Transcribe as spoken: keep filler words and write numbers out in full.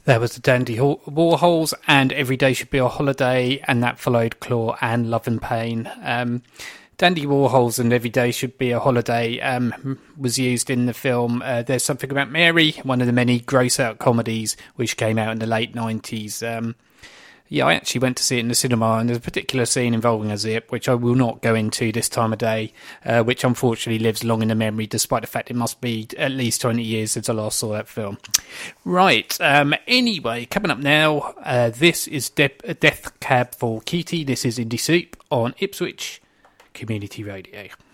There was the Dandy Warhols and Every Day Should Be a Holiday, and that followed Claw and Love and Pain. Um, Dandy Warhols and Every Day Should Be a Holiday um, was used in the film uh, There's Something About Mary, one of the many gross-out comedies which came out in the late nineties. Um, yeah, I actually went to see it in the cinema, and there's a particular scene involving a zip, which I will not go into this time of day, uh, which unfortunately lives long in the memory, despite the fact it must be at least twenty years since I last saw that film. Right, um, anyway, coming up now, uh, this is De- Death Cab for Cutie. This is Indie Soup on Ipswich Community Radio.